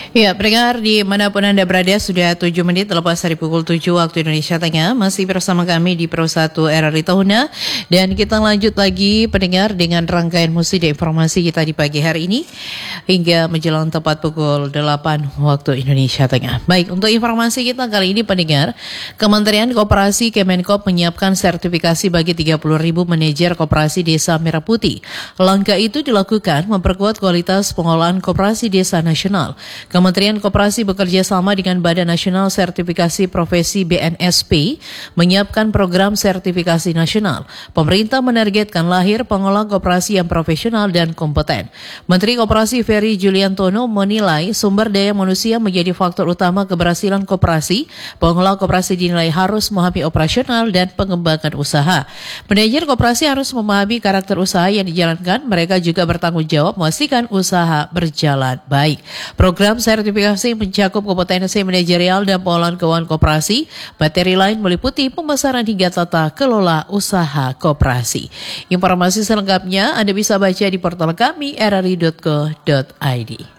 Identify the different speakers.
Speaker 1: Ya, pendengar dimanapun Anda berada, sudah 7 menit lepas dari pukul 7 waktu Indonesia Tengah. Masih bersama kami di Pro 1 RRI Tahuna. Dan kita lanjut lagi pendengar dengan rangkaian musik dan informasi kita di pagi hari ini. Hingga menjelang tepat pukul 8 waktu Indonesia Tengah. Baik, untuk informasi kita kali ini pendengar, Kementerian Koperasi Kemenkop menyiapkan sertifikasi bagi 30.000 manajer koperasi Desa Merah Putih. Langkah itu dilakukan memperkuat kualitas pengolahan koperasi desa nasional. Kementerian Koperasi bekerja sama dengan Badan Nasional Sertifikasi Profesi BNSP menyiapkan program sertifikasi nasional. Pemerintah menargetkan lahir pengolah koperasi yang profesional dan kompeten. Menteri Koperasi Ferry Juliantono menilai sumber daya manusia menjadi faktor utama keberhasilan koperasi. Pengolah koperasi dinilai harus memahami operasional dan pengembangan usaha. Manajer koperasi harus memahami karakter usaha yang dijalankan. Mereka juga bertanggung jawab memastikan usaha berjalan baik. Program sertifikasi mencakup kompetensi manajerial dan pengolahan keuangan koperasi. Materi lain meliputi pemasaran hingga tata kelola usaha koperasi. Informasi selengkapnya Anda bisa baca di portal kami rri.co.id.